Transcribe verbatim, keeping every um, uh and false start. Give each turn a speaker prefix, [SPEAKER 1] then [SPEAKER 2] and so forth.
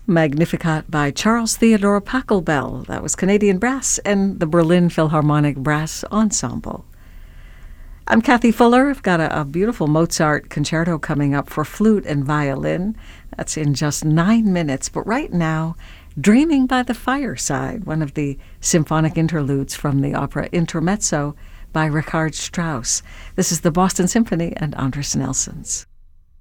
[SPEAKER 1] Magnificat by Charles Theodore Pachelbel. That was Canadian Brass and the Berlin Philharmonic Brass Ensemble. I'm Kathy Fuller. I've got a, a beautiful Mozart concerto coming up for flute and violin. That's in just nine minutes. But right now, Dreaming by the Fireside, one of the symphonic interludes from the opera Intermezzo by Richard Strauss. This is the Boston Symphony and Andris Nelsons.